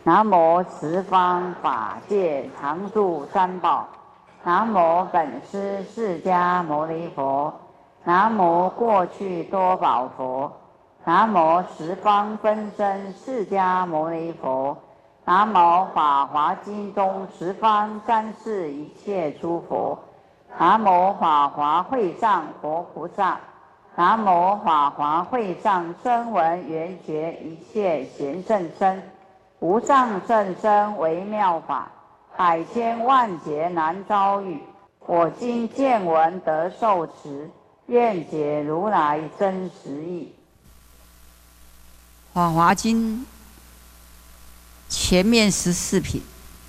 南无十方法界常住三宝。南无本师释迦牟尼佛。南无过去多宝佛。南无十方分身释迦牟尼佛。南无法华经中十方三世一切诸佛。南无法华会上佛菩萨。南无法华会上声闻缘觉一切贤圣身。无上甚深微妙法，百千万劫难遭遇。我今见闻得受持，愿解如来真实义。 法华经前面14品，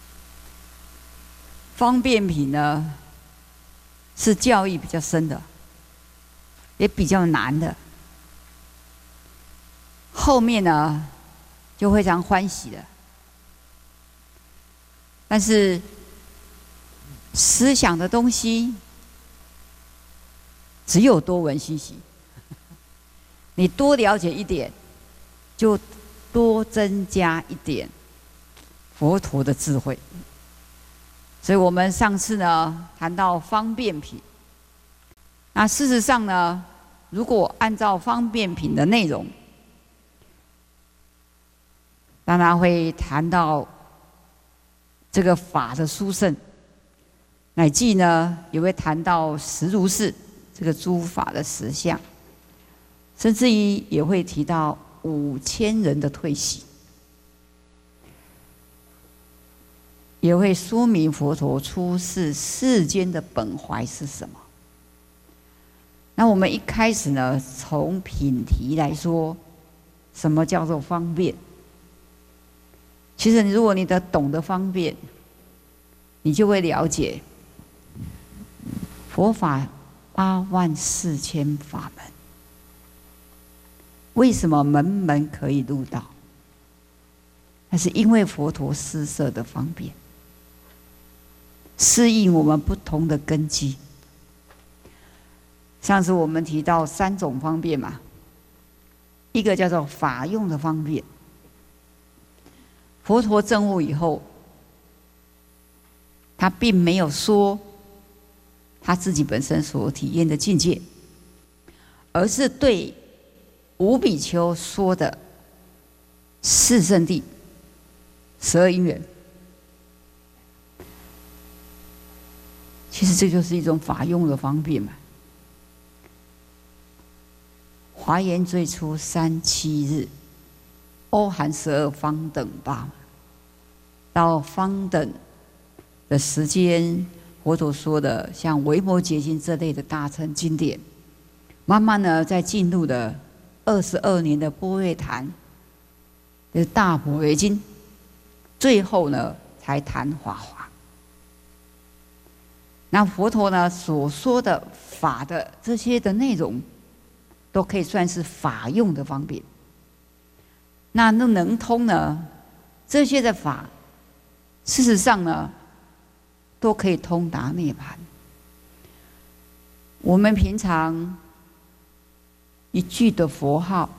方便品呢是教义比较深的，也比较难的。后面呢就非常欢喜了，但是思想的东西只有多闻熏习，你多了解一点，就多增加一点佛陀的智慧。所以我们上次呢谈到方便品，那事实上呢，如果按照方便品的内容，当然会谈到这个法的殊胜，乃至呢也会谈到实如是这个诸法的实相，甚至于也会提到5000人的退息，也会说明佛陀出世世间的本怀是什么。那我们一开始呢，从品题来说，什么叫做方便？其实，如果你懂得方便，你就会了解佛法84000法门，为什么门门可以入道？那是因为佛陀施设的方便，适应我们不同的根基。上次我们提到3种方便嘛，一个叫做法用的方便。佛陀证悟以后，他并没有说他自己本身所体验的境界，而是对五比丘说的四圣谛、12因缘。其实这就是一种法用的方便嘛。华严最初37日，欧含12方等8。到方等的时间，佛陀说的像《维摩诘经》这类的大乘经典，慢慢呢，再进入了22年的般若谈的大般若经，最后呢才谈法华。那佛陀呢所说的法的这些的内容，都可以算是法用的方便。那能通呢？这些的法，事实上呢，都可以通达涅槃。我们平常一句的佛号，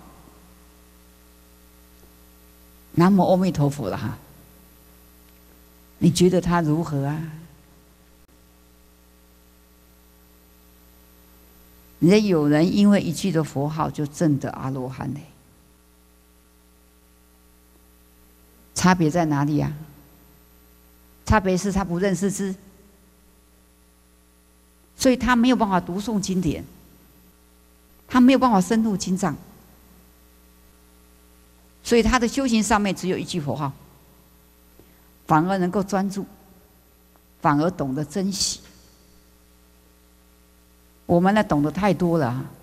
南无阿弥陀佛了哈，你觉得它如何啊？人家有人因为一句的佛号就证得阿罗汉呢，差别在哪里呀？差别是他不认识字，所以他没有办法读诵经典，他没有办法深入经藏，所以他的修行上面只有一句佛号，反而能够专注，反而懂得珍惜。我们呢懂得太多了，